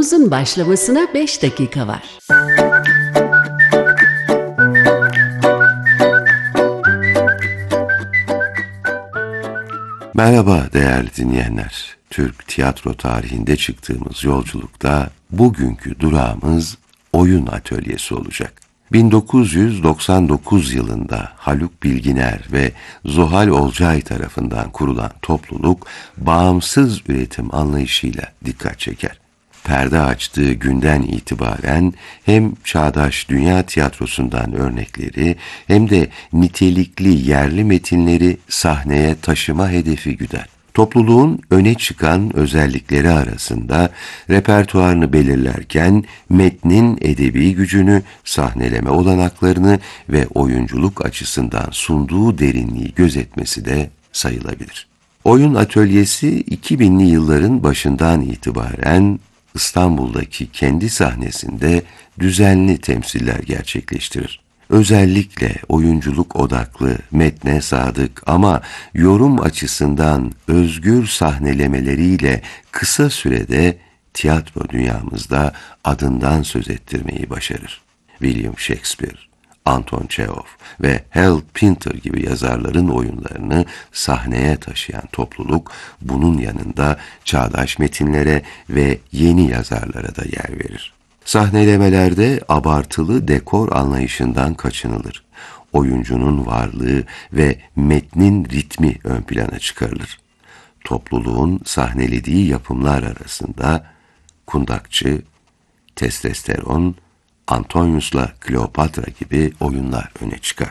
Oyunumuzun başlamasına 5 dakika var. Merhaba değerli dinleyenler. Türk tiyatro tarihinde çıktığımız yolculukta bugünkü durağımız oyun atölyesi olacak. 1999 yılında Haluk Bilginer ve Zuhal Olcay tarafından kurulan topluluk bağımsız üretim anlayışıyla dikkat çeker. Perde açtığı günden itibaren hem çağdaş dünya tiyatrosundan örnekleri hem de nitelikli yerli metinleri sahneye taşıma hedefi güder. Topluluğun öne çıkan özellikleri arasında repertuarını belirlerken metnin edebi gücünü, sahneleme olanaklarını ve oyunculuk açısından sunduğu derinliği gözetmesi de sayılabilir. Oyun atölyesi 2000'li yılların başından itibaren İstanbul'daki kendi sahnesinde düzenli temsiller gerçekleştirir. Özellikle oyunculuk odaklı, metne sadık ama yorum açısından özgür sahnelemeleriyle kısa sürede tiyatro dünyamızda adından söz ettirmeyi başarır. William Shakespeare, Anton Çehov ve Harold Pinter gibi yazarların oyunlarını sahneye taşıyan topluluk, bunun yanında çağdaş metinlere ve yeni yazarlara da yer verir. Sahnelemelerde abartılı dekor anlayışından kaçınılır. Oyuncunun varlığı ve metnin ritmi ön plana çıkarılır. Topluluğun sahnelediği yapımlar arasında Kundakçı, Testosteron, Antonius'la Kleopatra gibi oyunlar öne çıkar.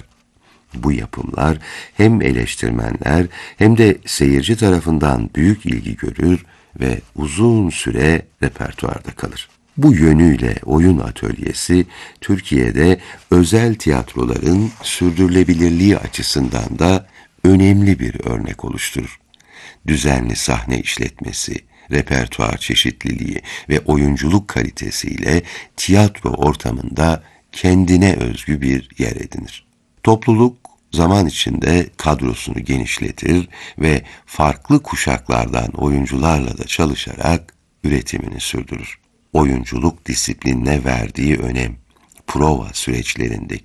Bu yapımlar hem eleştirmenler hem de seyirci tarafından büyük ilgi görür ve uzun süre repertuarda kalır. Bu yönüyle oyun atölyesi Türkiye'de özel tiyatroların sürdürülebilirliği açısından da önemli bir örnek oluşturur. Düzenli sahne işletmesi, repertuar çeşitliliği ve oyunculuk kalitesiyle tiyatro ortamında kendine özgü bir yer edinir. Topluluk zaman içinde kadrosunu genişletir ve farklı kuşaklardan oyuncularla da çalışarak üretimini sürdürür. Oyunculuk disiplinine verdiği önem, prova süreçlerindeki